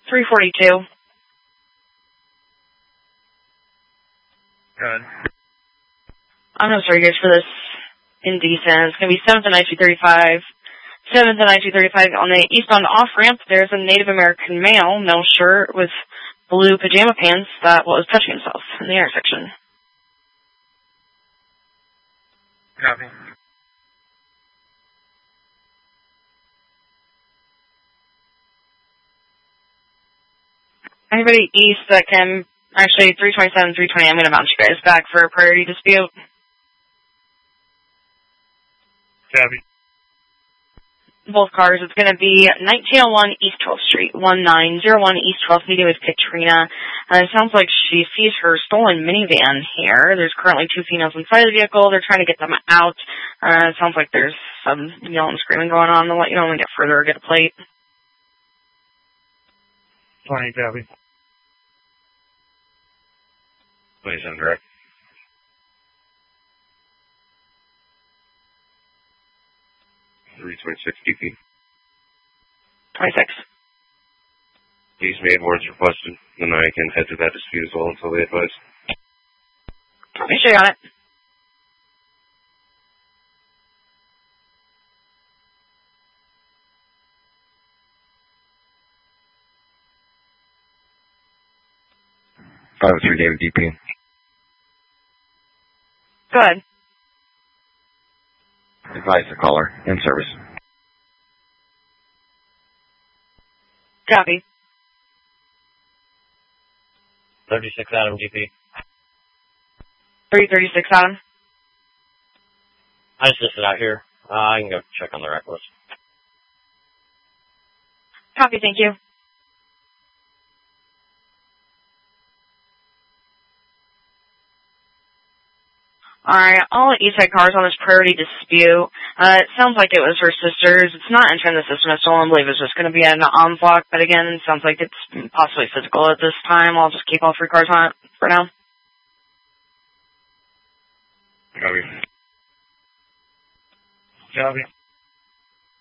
342. Good. I'm going to start you guys for this indecent. It's going to be 7th and I-235. 7th and I-235 on the eastbound off-ramp. There's a Native American male, no shirt, with blue pajama pants that was touching himself in the intersection. Copy. Anybody east that can... Actually, 327, 320, I'm going to bounce you guys back for a priority dispute. Copy. Both cars, it's going to be 1901 East 12th Street, 1901 East 12th, meeting with Katrina. It sounds like she sees her stolen minivan here. There's currently 2 females inside the vehicle. They're trying to get them out. It sounds like there's some yelling and screaming going on. They'll let you know when we get further or get a plate. 20, copy. 27 direct. 326 DP. 26. East made warrants requested, then I can head to that dispute as well until they advise. Make sure you got it. Five 3 David DP. Good. Advise the caller. In service. Copy. 36 Adam GP. 336 Adam. I just listed out here. I can go check on the rec list. Copy, thank you. Alright, all Eastside cars on this priority dispute. It sounds like it was her sister's. It's not entering the system as stolen. I believe it's just going to be an on-block, but again, it sounds like it's possibly physical at this time. I'll just keep all 3 cars on it for now. Copy. Copy.